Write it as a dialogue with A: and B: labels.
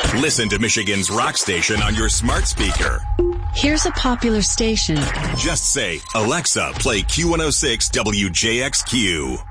A: Listen to Michigan's rock station on your smart speaker.
B: Here's a popular station.
A: Just say, Alexa, play Q106 WJXQ.